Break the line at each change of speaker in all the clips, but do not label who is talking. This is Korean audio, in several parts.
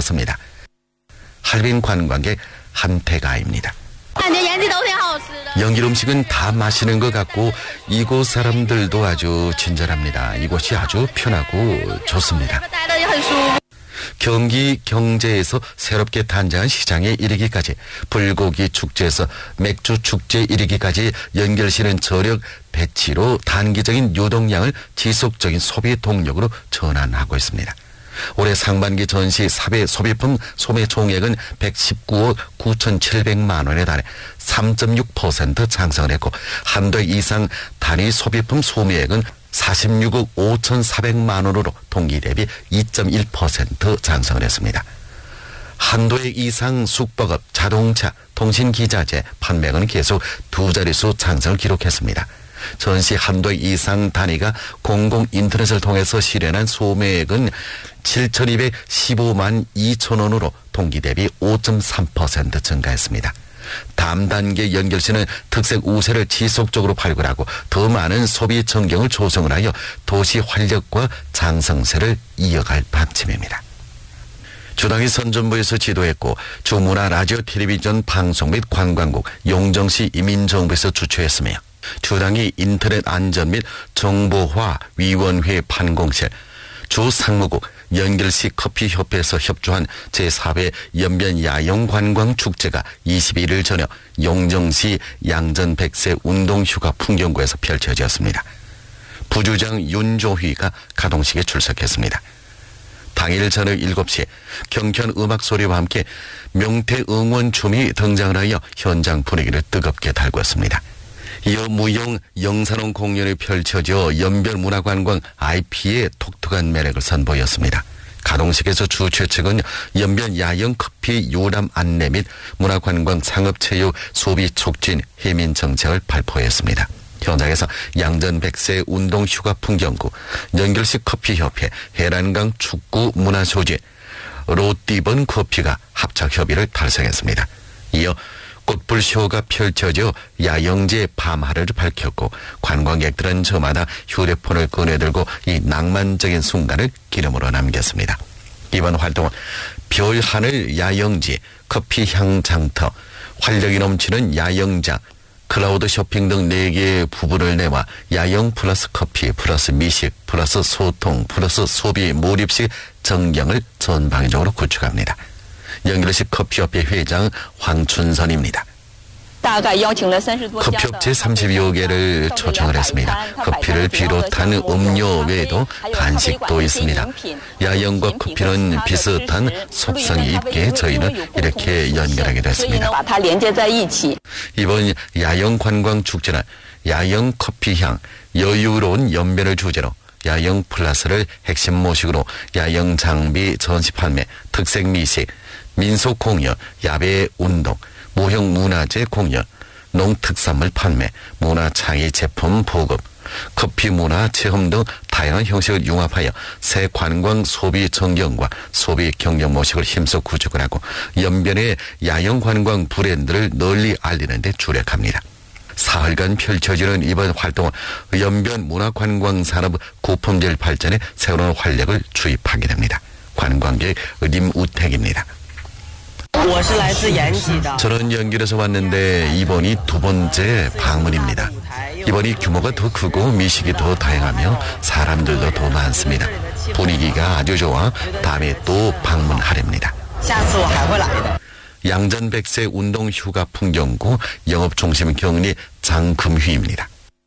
찾았습니다. 할빈 관광객 한태가입니다. 연길 음식은 다 맛있는 것 같고 이곳 사람들도 아주 친절합니다. 이곳이 아주 편하고 좋습니다. 경기 경제에서 새롭게 탄생한 시장에 이르기까지, 불고기 축제에서 맥주 축제에 이르기까지 연결시는 저력 배치로 단기적인 유동량을 지속적인 소비 동력으로 전환하고 있습니다. 올해 상반기 전시 사배 소비품 소매 총액은 119억 9,700만 원에 달해 3.6% 상승을 했고, 한도 이상 단위 소비품 소매액은 46억 5,400만 원으로 동기 대비 2.1% 상승을 했습니다. 한도액 이상 숙박업, 자동차, 통신기자재 판매額은 계속 두 자릿수 상승을 기록했습니다. 전시 한도액 이상 단위가 공공인터넷을 통해서 실현한 소매액은 7,215만 2천 원으로 동기 대비 5.3% 증가했습니다. 다음 단계 연결시는 특색 우세를 지속적으로 발굴하고 더 많은 소비 전경을 조성을 하여 도시 활력과 장성세를 이어갈 방침입니다. 주당이 선전부에서 지도했고 주문화 라디오 텔레비전 방송 및 관광국 용정시 이민정부에서 주최했으며, 주당이 인터넷 안전 및 정보화 위원회 판공실, 주상무국, 연결시 커피협회에서 협조한 제4회 연변 야영관광축제가 21일 저녁 용정시 양전 100세 운동휴가 풍경구에서 펼쳐졌습니다. 부주장 윤조휘가 가동식에 출석했습니다. 당일 저녁 7시 경쾌한 음악 소리와 함께 명태 응원춤이 등장을 하여 현장 분위기를 뜨겁게 달궜습니다. 이어 무용 영산홍 공연이 펼쳐져 연변문화관광 IP의 독특한 매력을 선보였습니다. 가동식에서 주 최측은 연변 야영 커피 유람 안내 및 문화관광 상업체육 소비 촉진 해민 정책을 발표했습니다. 현장에서 양전 100세 운동휴가 풍경구, 연결시 커피협회, 해란강 축구 문화소재, 롯디번 커피가 합작 협의를 달성했습니다. 이어 꽃불쇼가 펼쳐져 야영제 밤하늘을 밝혔고, 관광객들은 저마다 휴대폰을 꺼내들고 이 낭만적인 순간을 기념으로 남겼습니다. 이번 활동은 별하늘 야영지, 커피향 장터, 활력이 넘치는 야영장, 클라우드 쇼핑 등 4개의 부분을 내와 야영 플러스 커피 플러스 미식 플러스 소통 플러스 소비 몰입식 전경을 전방위적으로 구축합니다. 연결시 커피협회 회장 황춘선입니다. 커피업체 30여 개를 초청을 했습니다. 커피를 비롯한 음료 외에도 간식도 있습니다. 야영과 커피는 비슷한 속성이 있기에 저희는 이렇게 연결하게 됐습니다. 이번 야영관광축제는 야영 커피향, 여유로운 연변을 주제로 야영 플러스를 핵심 모식으로 야영 장비 전시 판매, 특색 미식, 민속 공연, 야외 운동, 모형 문화재 공연, 농특산물 판매, 문화창의 제품 보급, 커피 문화 체험 등 다양한 형식을 융합하여 새 관광 소비 전경과 소비 경영 모식을 힘써 구축을 하고 연변의 야영 관광 브랜드를 널리 알리는 데 주력합니다. 사흘간 펼쳐지는 이번 활동은 연변 문화관광산업 고품질 발전에 새로운 활력을 주입하게 됩니다. 관광객 림우택입니다. 저는 연길에서 왔는데 이번이 2번째 방문입니다. 이번이 규모가 더 크고 미식이 더 다양하며 사람들도 더 많습니다. 분위기가 아주 좋아 다음에 또 방문하렵니다. 양전 100세 운동휴가 풍경구 영업중심 경리 장금휘입니다.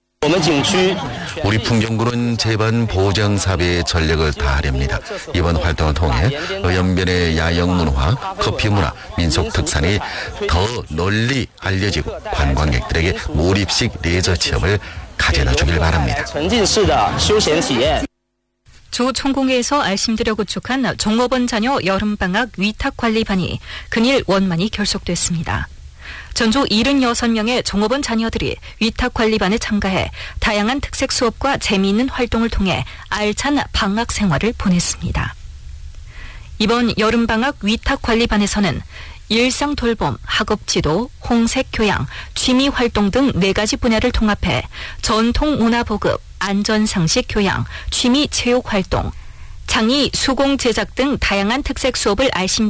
우리 풍경구는 재반 보장사업에 전력을 다하렵니다. 이번 활동을 통해 연변의 야영문화, 커피문화, 민속특산이 더 널리 알려지고 관광객들에게 몰입식 레저 체험을 가져다 주길 바랍니다.
조총공회에서 알심들여 구축한 종업원 자녀 여름방학 위탁관리반이 근일 원만히 결속됐습니다. 전주 76명의 종업원 자녀들이 위탁관리반에 참가해 다양한 특색 수업과 재미있는 활동을 통해 알찬 방학 생활을 보냈습니다. 이번 여름방학 위탁관리반에서는 일상돌봄, 학업지도, 홍색교양, 취미활동 등 4가지 분야를 통합해 전통문화보급, 안전상식 교양, 취미체육활동, 장의, 수공 제작 등 다양한 특색 수업을 알심